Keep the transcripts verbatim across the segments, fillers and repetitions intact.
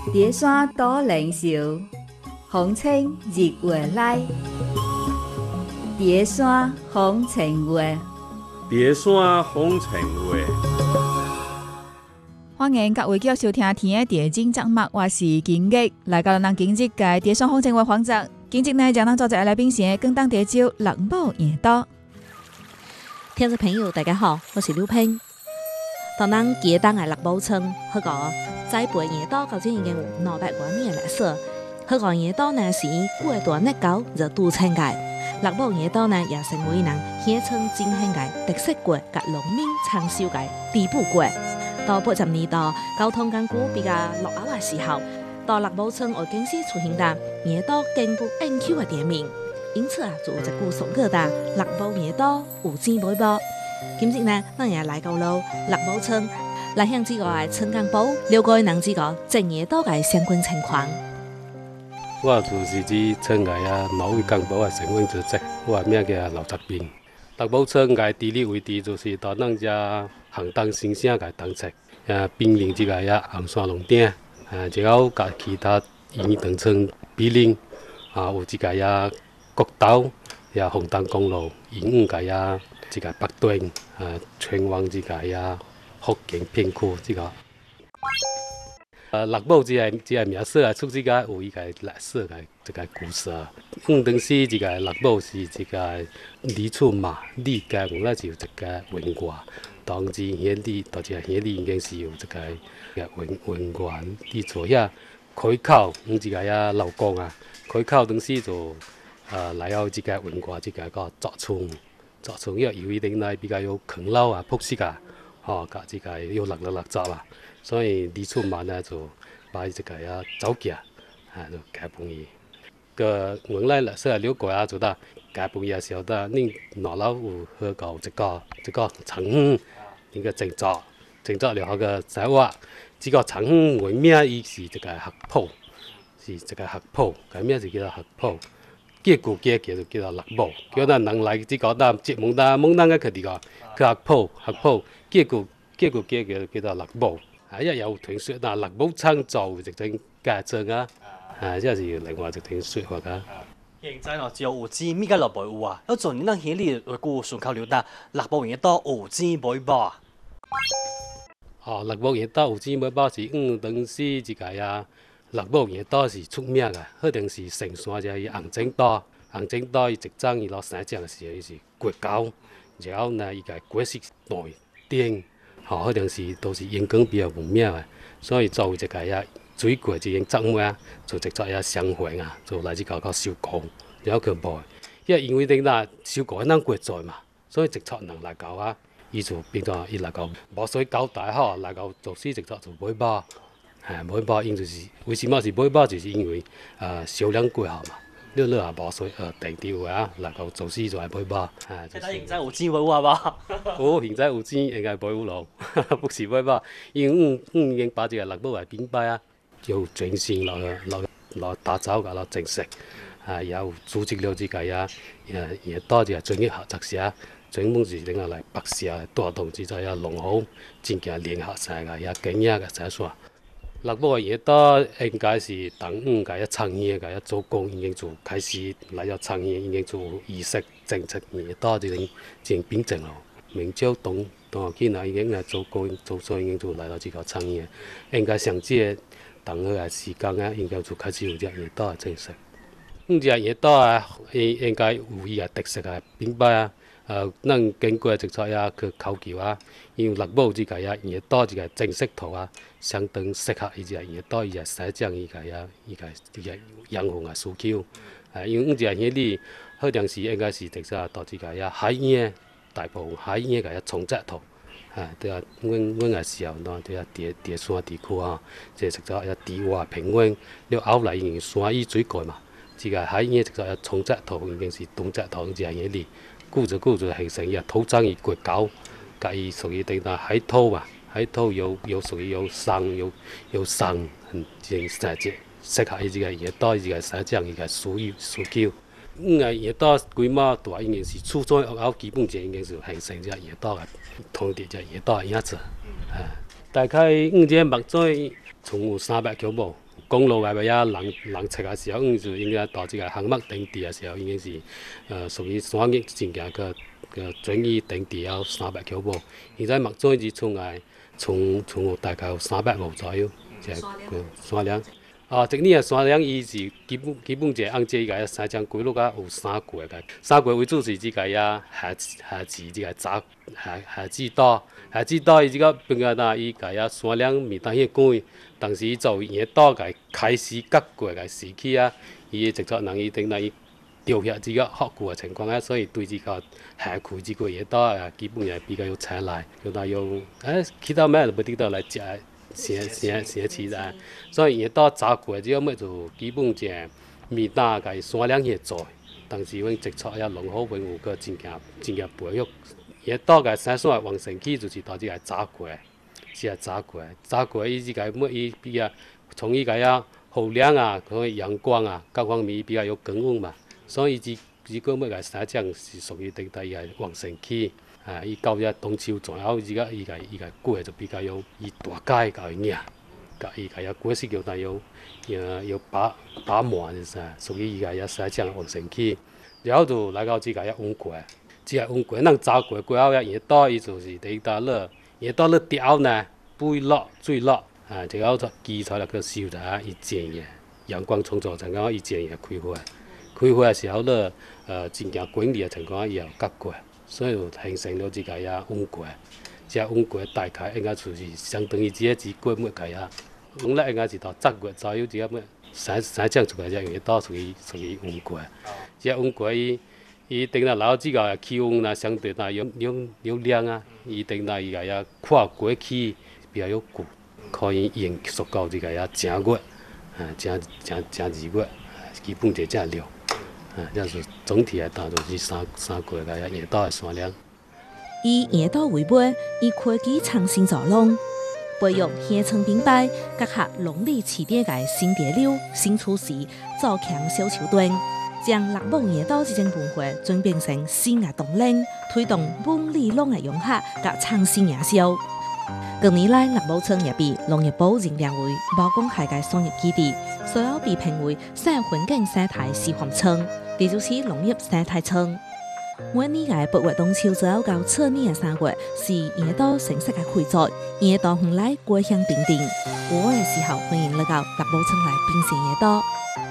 叠山多灵秀，风清日月来。叠山风情月， 叠山风情月。 欢迎各位继续收听《天的地景节目》，我是金吉，来到咱今日嘅《叠山风情月》环节。今日呢，将咱做一来宾是广东地州六堡夜岛。 听众朋友，大家好，我是刘平。当咱记当嘅六堡村，迄个栽培夜岛究竟已经有两百多年历史。迄个夜岛呢是古代日久就都城界，六堡夜岛呢也成为人乡村振兴界特色国甲农民长寿界地步国。到八十年代交通工具比较落后嘅时候，到六堡村外景时出现的夜岛经不 N Q 嘅店面，因此啊，就有一句俗语的六堡夜岛有钱买包。今日呢，咱也来到了六堡村，来向这个村干部了解咱这个正夜岛嘅相关情况。 我就是指村界啊，某位干部嘅身份组织，我名叫刘泽斌。六堡村嘅地理位置就是到咱只行当新城嘅东侧，啊，毗邻这个啊红山龙顶，啊，只要甲其他县长村毗邻，啊，有这个啊国道，也红东公路，沿岸个啊这个北端，啊，前往这个啊福建片区这个。呃，六堡这个这个名字啊，出自个有伊个历史个这个故事。嗯，当时这个六堡是这个李厝嘛，李家原来是有一个文化，当时遐李，到这遐李已经是有这个个文文化，伫做遐开口，嗯，这个啊老公啊，开口当时就呃来到这个文化这个个作村，作村遐由于顶来比较有坑老啊、朴实啊，吼，甲这个有六六六杂啊。所以李厝嘛呢就把这个呀走架，啊就改帮伊。个原来历史啊了解啊，就得改帮伊啊时候得，恁哪老有好搞一个一个长远，一个政策，政策了后个在话，这个长远为名伊是这个学谱，是这个学谱，改名就叫做学谱。结果结叫就叫做六堡，叫咱人来这个咱节目咱蒙咱个去地个去学谱学谱，结果结果结叫叫做六堡。啊！一有傳說，嗱六堡村做一種家政啊，啊，即係另外一種說法噶。 現在咯，只有有錢咪個六堡有啊，有做你咱鄉里個故順口了得，六堡嘢多有錢買包。 哦，六堡嘢多有錢買包是嗯，當時一個啊，六堡嘢多是出名嘅，肯定是成山就係紅整多，紅整多伊一張伊落山將嘅時候，伊是過高，然後呢伊個果實內頂。吼，好像是都是陽光比較有名嘅，所以作為一個呀水果一種作物啊，就直接呀相會啊，就來這個個收購，然後去賣。因為因為頂啦收購咱國在嘛，所以直接人來搞啊，伊就變咗伊來搞無水搞大吼，來搞做事直接就買包，係買包，因就是為什麼是買包，就是因為啊銷量過好嘛。你你也無水呃定調啊，來搞做事就係買包。 即係現在有錢買有啊嘛？ 哦，現在有錢應該買有咯，不是買包，因為嗯嗯已經把這個六堡來品牌啊，有轉型落落落打造個落正式，啊有組織了這個呀，誒也多這個專業合作社，專門是另外來白社帶動這個呀農行真正聯合晒個呀經驗個產業。六堡嘅嘢多應該是當五個一創業個一做工已經就開始來到創業已經做意識政策嘢多就已經變正咯。明朝當當起來已經係做工做做已經就來到這個創業，應該上至當個時間啊應該就開始有隻嘢多嘅正式。咁隻嘢多啊，應應該有伊個特色嘅品牌啊。誒，咱經過直接啊去考究啊，因為六堡這個啊嘢多這個正式圖啊，相當適合伊隻嘢多伊個生長伊個啊伊個伊個養蜂嘅需求。誒，因為隻嘢哩好像是應該是直接到這個啊海燕大部分海燕個啊重質圖。啊，對啊，阮阮個時候喏，對啊，地地山地區啊，即係直接啊地外平原，了後來因為山依水蓋嘛，這個海燕直接啊重質圖已經是動質圖隻嘢哩。久就久就形成伊土質伊過高，甲伊屬於定到海土嘛，海土有有屬於有酸有有酸，很真實際適合伊這個嘢多伊個生長伊個需要需求。嗯啊嘢多規模大已經是初中學校基本上已經是形成隻嘢多嘅，同啲隻嘢多嘅樣子。啊，大概五隻目水總有三百條毛， 公路外边啊，人人测的时候，嗯，就应该到这个项目登地的时候，已经是呃属于山岳真正个个转移登地要三百公亩。现在目前之村外，村村有大概有三百亩左右，这山梁。啊，这里的山梁伊是基本基本就按这个三江规律啊有三季个，三季为主是这个呀夏夏季这个早夏夏季到夏季到伊这个边个呐伊个呀山梁面当迄管，当时做伊岛个开始割过个时期啊，伊直作人伊等来伊掉下这个好久的情况啊，所以对这个夏季这个野岛啊基本也比较有采来，有那有哎其他咩都不得到来食。生生生饲啦，所以伊到早过只要么就基本上面搭个山梁去做，当时阮接触也农好文有个真正真正培育，伊到个山山旺盛期就是到这个早过，是啊早过，早过伊这个么伊比较从伊个呀雨量啊，可能阳光啊各方面比较有降温嘛，所以这这个么个山浆是属于等待伊个旺盛期。啊，伊到遮冬秋左右，伊个伊个伊个果就比较有伊大解甲伊硬，甲伊个也果实叫它有呃有把把满是啥，属于伊个也山浆旺盛期，然后就来到这个也温过，这个温过，咱早过过后也到伊就是等到了，也到了掉呢，肥落水落啊，就后就基础来去收着伊种嘅，阳光充足情况伊种也开花，开花的时候了，呃，真正滚利的情况伊也割过。所以就形成了这个呀温过，这温过大概应该就是相当于这个只过末个呀，温咧应该是到十月左右这个末三三降出来只月到属于属于温过，这温过伊伊等到老这个气温呐相对呐有有有凉啊，伊等到伊个呀跨过去比较有久，可以延续到这个呀正月，啊正正正二月，基本就正了。啊，这是总体来讲，就是三三季个野岛的山梁。 以野岛为本，以科技创新造农，培育乡村品牌，结合农历起点嘅新潮流、新趋势，造强小球队，将六亩野岛这种文化转变成新嘅动能，推动本地农业融合甲创新营销。近年来，六亩村也被农业部认定为无公害嘅商业基地，随后被评为省环境生态示范村、第九期农业生态村。每年嘅八月冬秋之後到次年嘅三月，是野島成色嘅開作，野島向來過鄉鼎鼎。有嘅時候，歡迎來到六埔村來品嘗野島。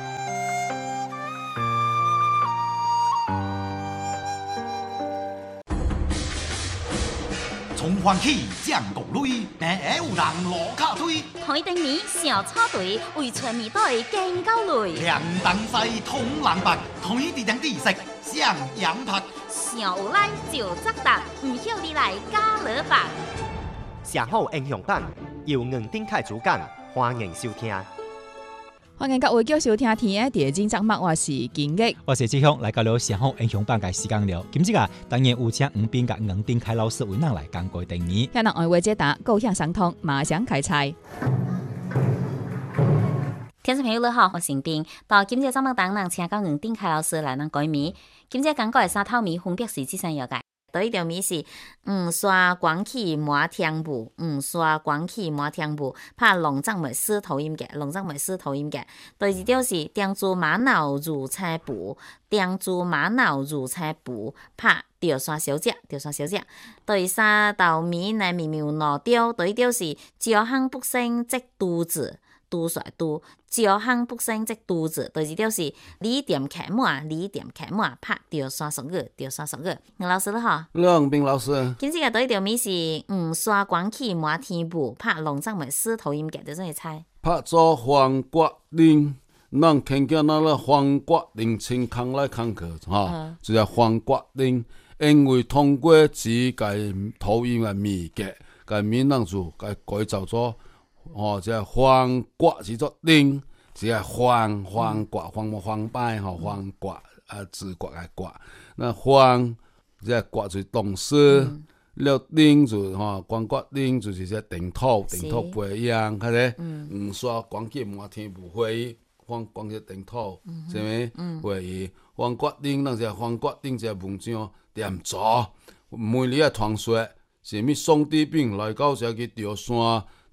從歡喜降國淚，平下有人落卡推。 台頂面小草隊為全面隊競交淚。 涼東西通人白，台地頂地色上羊拍。 上有來就責答，唔曉你來加勒白。 社好英雄版由吳丁凱主講，歡迎收聽。 歡迎各位繼續收聽天嘅第一節目，我是金玉， 我是志雄，來到了社好英雄版嘅時間了。今日啊，當然有請吳斌甲吳丁凱老師為咱來講過定義。 向人愛話解答，高向相通，馬上開菜。 聽眾朋友你好，我是吳斌。到今日節目當中，請到吳丁凱老師來咱改米。今日講過嘅三套米分別是這三樣嘅。第一條米是五刷廣起滿天霧，五刷廣起滿天霧，拍龍爭梅絲頭音嘅，龍爭梅絲頭音嘅。第二條是釘珠瑪瑙如車布，釘珠瑪瑙如車布，拍吊刷小姐，吊刷小姐。第三道米呢微妙挪調，第一條是招行不勝即肚子。拄帥拄，招行不勝即肚子。第二條是你點開滿，你點開滿，拍掉刷熟個，掉刷熟個。吳老師你好， 梁斌老師。 今次嘅第一條米是五刷廣起滿天霧，拍龍爭梅絲頭音嘅，就這個菜。 拍做黃瓜丁，咱聽見那個黃瓜丁清空來空去，哈、嗯，就是黃瓜丁，因為通過自個頭音嘅味嘅，個閩南語個改造咗。哦，即係黃瓜是做丁，即係黃黃瓜黃黃擺吼黃瓜啊，紫瓜嘅瓜。那黃即係瓜就是動詞，了丁就吼黃瓜丁就是即係頂土頂土培養，睇咧。嗯，刷廣起滿天霧會黃廣起頂土，是咪？會黃瓜丁，咱是黃瓜丁即係文章點做？每年嘅傳說是咪送啲餅來到只去吊山？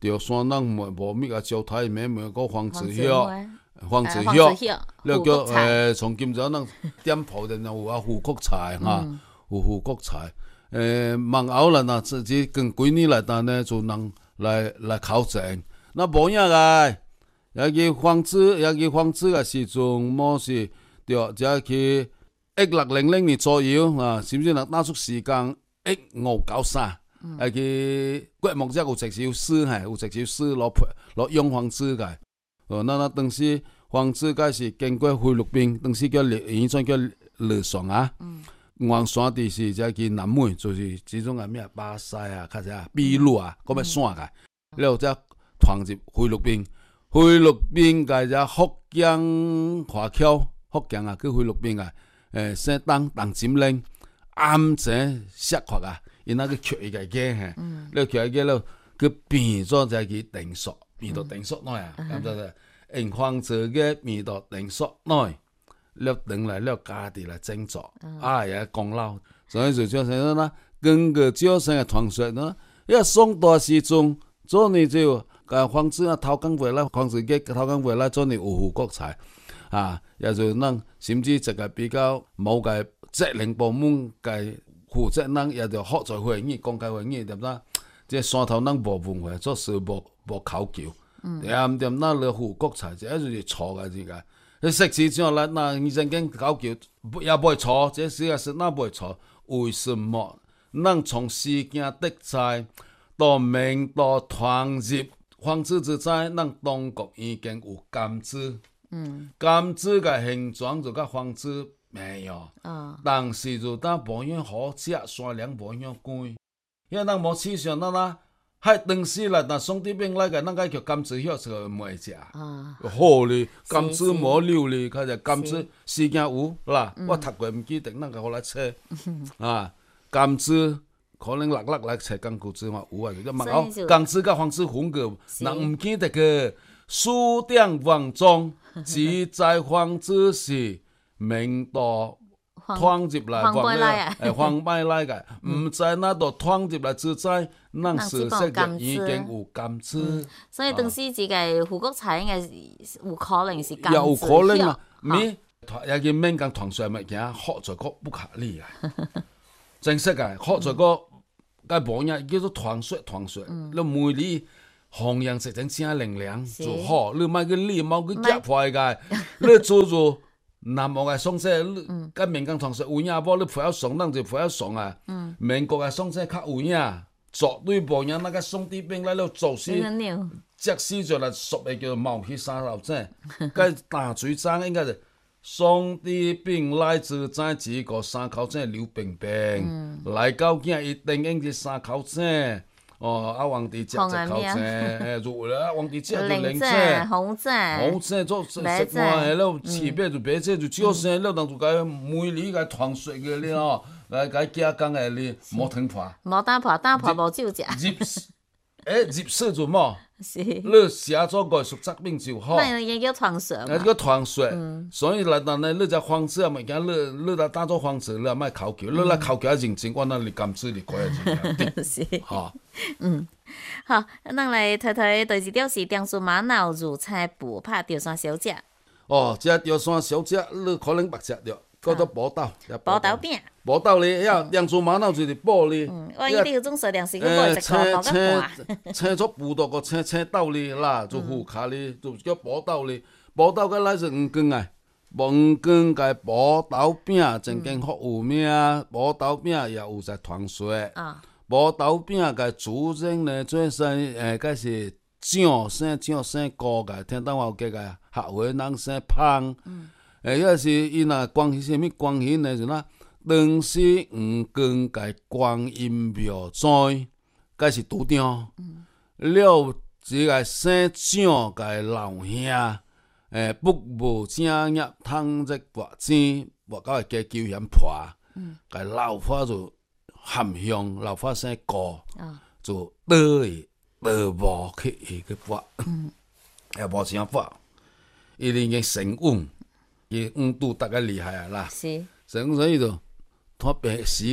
着山人无无物啊，招台面面个黄子叶，黄子黄叶， 子叶了叫诶，从今朝咱店铺然后有啊富国菜哈，有富国菜。诶，梦后啦，那自己跟几年来单呢，就人来来考证。那无影个，也去房子，也去房子个时阵，某是着只去一六零零年左右啊，甚至若拿出时间一五九三，也去国木只有一首诗嘿，有一首诗攞攞用房子个。哦，那那当时房子个是经过菲律宾，当时叫以前叫乐爽啊。黄山地是只去南美，就是即种个咩巴西啊，较啥秘鲁啊，嗰要山个，了则传入菲律宾，菲律宾个只福建华侨，福建啊去菲律宾啊，诶，姓邓邓金玲，暗前设法啊，因那个缺伊个家嘿，了缺伊个了，佢变咗只去定缩，变到定缩内啊，咁就係用房子嘅变到定缩内。了等来了家己来整作，啊也功劳，所以就叫啥呢？根据招生嘅传说呢，一宋代时阵，做呢就个房子啊，头讲回来，房子嘅头讲回来，做呢有富国财，啊，也就咱甚至一个比较冇个责任部门嘅负责人，也就学在会议、公开会议点啦，即山头人无文化，做事无无考究，点点那了富国财，这就是错嘅这个。你食市上来，那医生经考究也不会错，这实也是那不会错。为什么？咱从事件的在到明到传入房子之在，咱当局已经有监制。嗯，监制个形状就甲房子没有。啊，但是就当保险好食，山梁保险贵，因为咱无市场那啦。还当时啦，那兄弟兵来个，咱个叫甘蔗叶就袂食，好哩，甘蔗无溜哩，佢就甘蔗事件有啦。我读过，毋记得，咱个好来测啊。甘蔗可能六六来测甘蔗汁嘛，有啊。就问哦，甘蔗甲黄蔗混个，那毋记得个书店王中只在黄蔗是明道。传入来，黄来诶，黄麦来个，毋知那度传入来之在，咱熟悉就已经有甘蔗。 所以当时这个富国菜应该有可能是甘蔗。 也有可能啊，咪也叫闽讲传说物件，学在个不可理啊。正式个学在个，个无影叫做传说，传说。你每年弘扬实整正能量就好，你莫去理，莫去夹坏个，你做做。南无个宋社，甲闽江传说有影无？你陪晓送，咱就陪晓送啊。民国个宋社较有影，绝对无影。那个宋帝兵来了做事，即使就来俗个叫冒起三老井，甲大水章应该是宋帝兵来自在几个三口井刘冰冰，来到囝伊定应是三口井。哦，啊，皇帝食一口井，诶，就啦，皇帝食就零井、 红井、 红井做食食饭诶，了饲马就白井就少生，了当就甲每年甲传说个了哦，来甲加工诶哩，无汤破， 无打破，打破无酒食。 入诶，入世做么？ 是。 你写做艺术作品就好。 那也叫传说嘛。 那叫传说，所以来当呢，你只房子啊物件，你你来当做房子，你也莫考究，你来考究认真，我那里甘蔗哩可以是。 哈。 嗯，好，咱来睇睇第二条是长苏玛瑙入菜补拍潮汕小食。 哦，这潮汕小食你可能捌食着，叫做宝豆。 宝豆饼。 宝豆哩，遐长苏玛瑙就是宝哩。 嗯，我伊啲种数量是去买一块包个半。 青出布豆个青青豆哩啦，就副卡哩，就叫宝豆哩。宝豆个来是黄光啊，黄光个宝豆饼真经福有名，宝豆饼也有在传说。啊。宝豆饼个主人呢，做生诶，个是蒋姓蒋姓高个，听当我叫个客话人姓芳。嗯。诶，迄是伊若关系啥物关系呢？就那当时黄光个观音庙在，个是拄着。嗯。了，即个姓蒋个老兄，诶，不无正业，趁这刮钱，我到个家求险破。嗯。个老花就。含香老法生高，就倒去倒无去伊个发，也无啥发，伊已经升温，伊温度大概厉害啊啦。 是。 升所以就他平时啊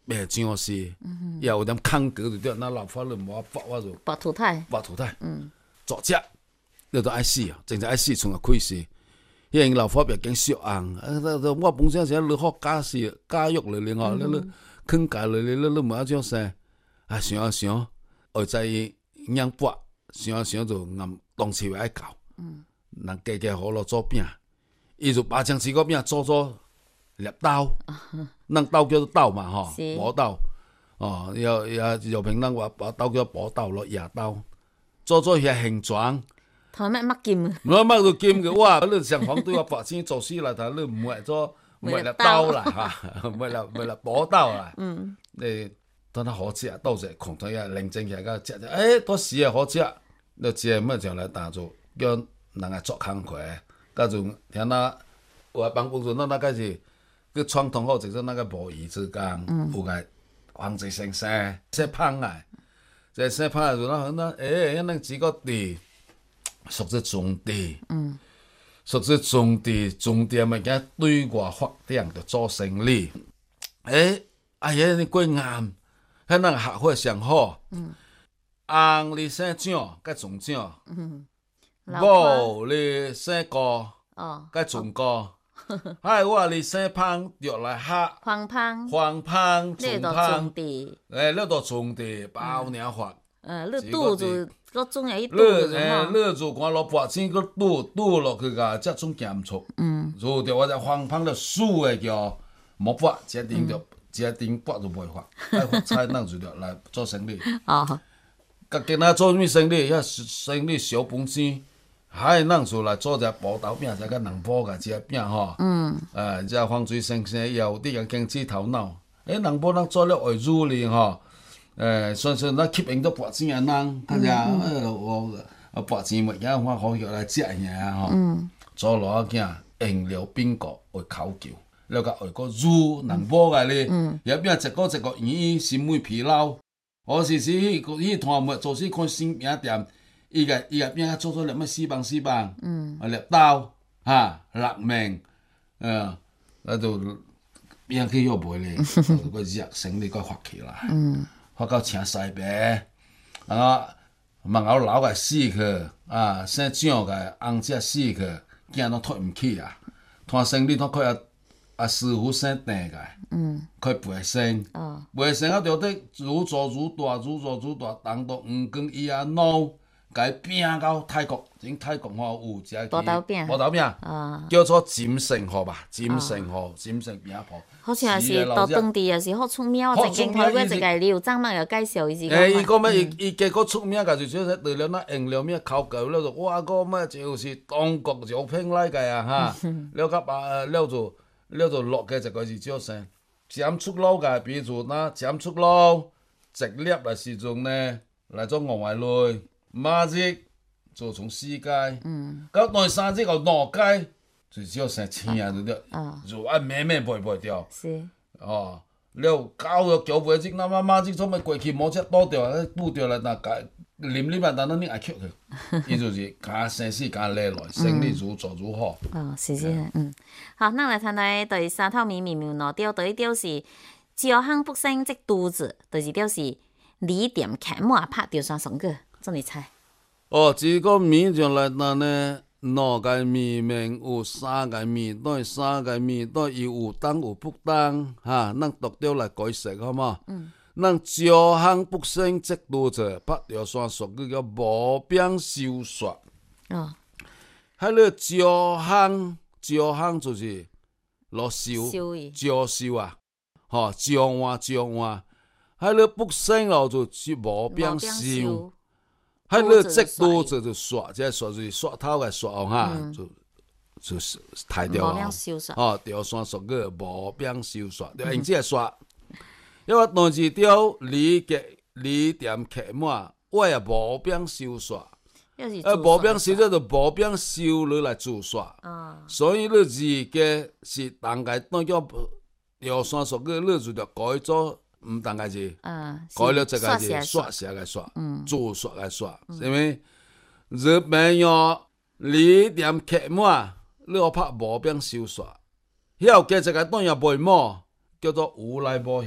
袂像是，也有点空格就对，那老法律无法我就拔土台， 拔土台， 嗯， 作者你都爱死啊，真正爱死，从个开始。迄因老法别经俗红，啊，我本身是落好假死假肉了了吼，你你坑假了了，你你无种生，啊想啊想，后在伊养拔，想啊想就按当时爱搞，嗯，人家家好咯做饼，伊就把将四个饼做做猎刀，咱刀叫做刀嘛吼，磨刀，哦，要要饶平咱话把刀叫磨刀咯，野刀，做做遐形状。 头咩乜金？ 我乜都金嘅，哇！你上房对我白錢做事啦，但你唔會做唔係嚟刀啦嚇，唔係嚟唔係嚟補刀啦。嗯，你等他好食，到時狂睇下認真起來個食食，誒，多時啊好食，你食乜就來打做，叫人來做工課，嗰種聽那我幫工作，那那個是個傳統好，就是那個無義之工，有個黃子先生寫胖啊，即寫胖就那那誒，那幾個地。屬於種地，嗯，屬於種地，種地物件對外發展就做生意。誒，哎呀，你過啱，迄咱學會上好，嗯，紅你生獎，該種獎，嗯，某你生歌，哦，該種歌，嗨，我你生胖着來學， 黃胖， 黃胖， 種胖，誒， 你到種地包年發， 呃，你拄住。個種有一度你誒，你做看落白錢個拄拄落去個，即種鹹醋。嗯。做着我只黃胖了輸個叫冇拔，一定着一定拔就袂發，愛發菜咱就着來做生意。哦。甲今仔做啥物生意？遐生意小本錢，海咱就來做只煲豆餅，再甲人煲個只餅吼。嗯。誒，只黃水先生也有啲個經濟頭腦。誒，人煲咱做了會煮哩吼。誒，算算咱吸引到白錢嘅人，睇下誒我白錢物件我好叫來食嘢吼，做落仔囝用料變個會考究，了個會個煮人煲個咧，也變一個一個伊審美疲勞。我時時迄迄團物做時看新餅店，伊個伊個變做做粒乜四棒四棒，啊粒刀嚇辣麵，誒，那就變去又賣咧，個熱生意個發起來。發到請西白，啊，網牛老個死去，啊，生鳥個紅只死去，囝攏拖毋起啊，拖生理攏可以啊師傅生定個，嗯，可以陪生，哦，陪生啊，就得愈做愈大，愈做愈大，當到毋光伊啊腦，甲伊拼到泰國，整泰國吼有一個寶豆餅， 寶豆餅，啊，叫做金城號吧，金城號，金城餅鋪。 好似也是到當地也是好出名，我曾經睇過一個劉張麥有介紹伊是講。 誒，伊講咩？伊伊結果出名個就少說對了，那用了咩考究了就哇個咩就是中國就拼來個啊哈，了個把了就了就落嘅一個是少聲，剪出爐個，比如那剪出爐直粒嘅時陣呢，來做外來類，馬日就從四街，到第三日個兩街。就只有成千啊，對了，就按慢慢背背掉。是。哦，了搞個橋背子，那媽媽子做咩過去冇只倒掉，補掉來那個淋裡面，但係你愛吸佢，伊就是加生死加累來，生意愈做愈好。 哦，是是，嗯。好，咱來談談對三頭米苗苗攞掉，對掉是招行不生即肚子，就是掉是李店開滿拍掉雙雙個，做你猜？ 哦，這個米就來那呢。兩個米面有三個米袋，三個米袋伊有當有不當，哈，咱讀掉來解釋好嘛？嗯。咱招行不生即肚子，拍條線屬於叫無柄收煞。哦。迄個招行，招行就是攞收，招收啊，吼，招換招換，迄個不生咯就是無柄收。迄個即肚子就刷，即係刷就是刷頭個刷哦哈，就就是抬掉哦，哦條線屬個無柄收刷，就用即個刷。因為當時條李嘅李店客滿，我也無柄收刷，誒無柄收咗就無柄收落來自刷，所以你自己是大概當叫條線屬個，你就要改做。唔當個是，改了這個是刷下個刷，做刷個刷，係咪？日本用李店客滿，你學拍無柄收刷，遐有加一個當然袂毛，叫做無賴保險。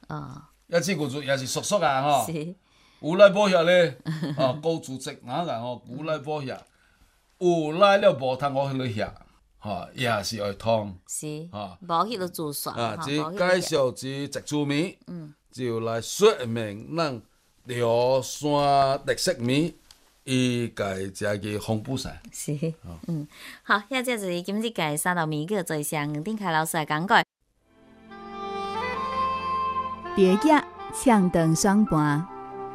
哦， 也即句也是俗俗啊吼。 是。 有来无遐咧，哦，高主席哪个吼？有来无遐，有来了无通我去遐，吼，也是会通。 是。 吼， 无迄个自选。 啊，即介绍之植主面，嗯，就来说明咱辽山特色面。伊家食个红布伞是，哦、嗯，好，遐只就是今日个三道面叫做向黄定凯老师来讲过。 蝶夹呛肠双盘。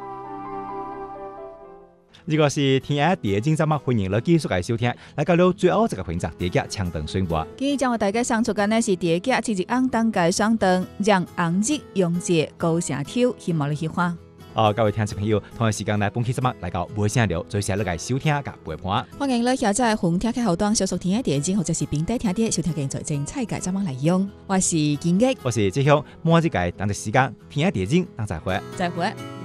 如果是天爱蝶精节目，欢迎你继续来收听，来到了最后这个环节，蝶夹呛肠双盘。 今日将为大家送出的呢是蝶夹七日红当家双肠，让红日用节高声跳，希望你喜欢。 哦，各位听众朋友，同一时间来本期节目来到无声聊，最下你来收听甲陪伴。 欢迎你下载红听客户端小属天爱电影或者是平台听碟，收听更多精彩嘅节目内容。我是金吉， 我是志雄，每一届当个时间天爱电影，咱再会， 再会。